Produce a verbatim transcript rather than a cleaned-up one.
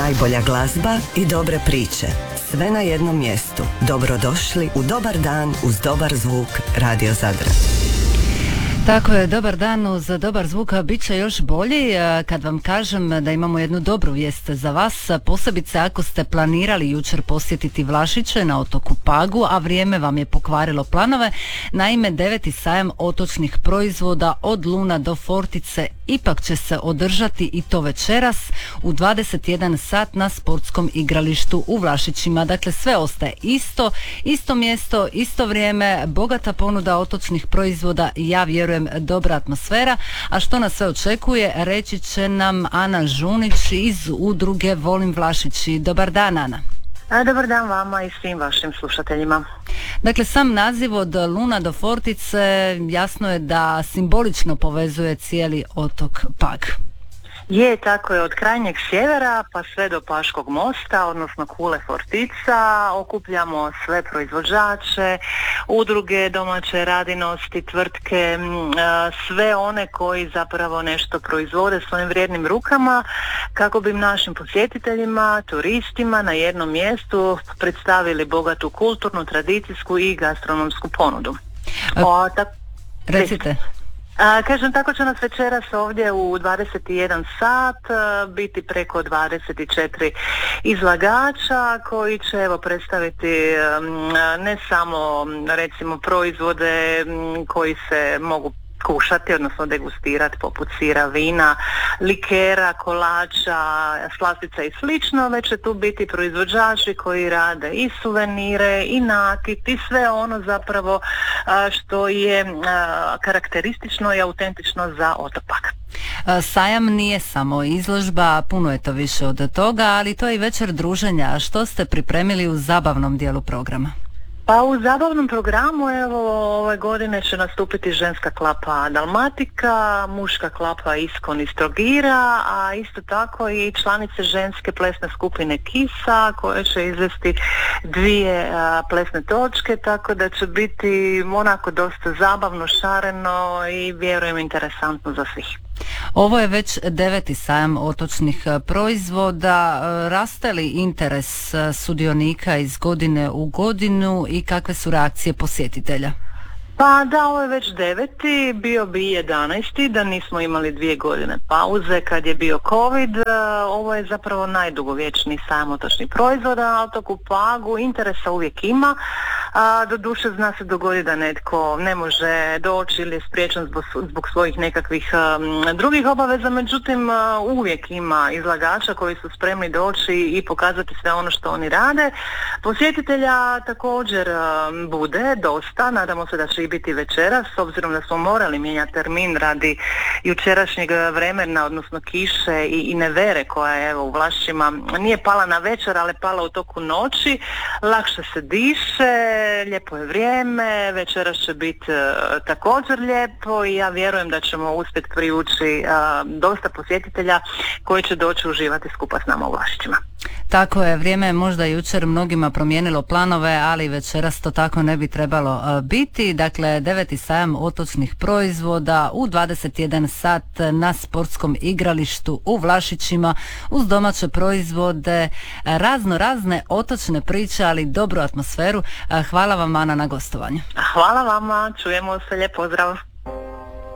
Najbolja glazba i dobre priče. Sve na jednom mjestu. Dobrodošli u Dobar dan uz dobar zvuk Radio Zadra. Tako je, dobar dan uz dobar zvuk, bit će još bolji kad vam kažem da imamo jednu dobru vijest za vas, posebice ako ste planirali jučer posjetiti Vlašiće na otoku Pagu, a vrijeme vam je pokvarilo planove. Naime, deveti sajam otočnih proizvoda od Luna do Fortice ipak će se održati i to večeras u dvadeset jedan sat na sportskom igralištu u Vlašićima. Dakle, sve ostaje isto, isto mjesto, isto vrijeme, bogata ponuda otočnih proizvoda i ja vjerujem dobra atmosfera. A što nas sve očekuje, reći će nam Ana Žunić iz udruge Volim Vlašići. Dobar dan, Ana. Dobar dan vama i svim vašim slušateljima. Dakle, sam naziv od Luna do Fortice jasno je da simbolično povezuje cijeli otok Pag. Je, tako je, od krajnjeg sjevera pa sve do Paškog mosta, odnosno Kule Fortica, okupljamo sve proizvođače, udruge, domaće radinosti, tvrtke, sve one koji zapravo nešto proizvode svojim vrijednim rukama kako bi našim posjetiteljima, turistima na jednom mjestu predstavili bogatu kulturnu, tradicijsku i gastronomsku ponudu. O, tak... Recite. A, kažem, tako će nas večeras ovdje u dvadeset jedan sat a, biti preko dvadeset četiri izlagača koji će evo predstaviti a, ne samo recimo proizvode m, koji se mogu kušati, odnosno degustirati poput sira, vina, likera, kolača, slastica i slično, već će tu biti proizvođači koji rade i suvenire i nakit i sve ono zapravo a, što je a, karakteristično i autentično za otok Pag. Sajam nije samo izložba, puno je to više od toga, ali to je i večer druženja. Što ste pripremili u zabavnom dijelu programa? Pa u zabavnom programu evo ove godine će nastupiti ženska klapa Dalmatika, muška klapa Iskon iz Trogira, a isto tako i članice ženske plesne skupine Kisa koje će izvesti dvije a, plesne točke, tako da će biti onako dosta zabavno, šareno i vjerujem interesantno za svih. Ovo je već deveti sajam otočnih proizvoda. Raste li interes sudionika iz godine u godinu i kakve su reakcije posjetitelja? Pa da, ovo je već deveti, bio bi jedanaesti da nismo imali dvije godine pauze kad je bio covid. Ovo je zapravo najdugovječniji sajam otočnih proizvoda na otoku Pagu, interesa uvijek ima. A, doduše zna se dogoditi da netko ne može doći ili je spriječen zbog, zbog svojih nekakvih um, drugih obaveza, međutim uh, uvijek ima izlagača koji su spremni doći i pokazati sve ono što oni rade. Posjetitelja također um, bude dosta, nadamo se da će i biti večeras, s obzirom da smo morali mijenjati termin radi jučerašnjeg vremena, odnosno kiše i, i nevere koja je evo u Vlašćima nije pala na večer, ali pala u toku noći, lakše se diše, lijepo je vrijeme, večeras će biti uh, također lijepo i ja vjerujem da ćemo uspjeti privući uh, dosta posjetitelja koji će doći uživati skupa s nama u Vlašićima. Tako je, vrijeme je možda jučer mnogima promijenilo planove, ali večeras to tako ne bi trebalo uh, biti. Dakle, deveti sajam otočnih proizvoda u dvadeset jedan sat na sportskom igralištu u Vlašićima uz domaće proizvode, razno razne otočne priče, ali dobru atmosferu. Uh, hvala vam, Ana, na gostovanju. Hvala vama, čujemo se, lijep pozdrav.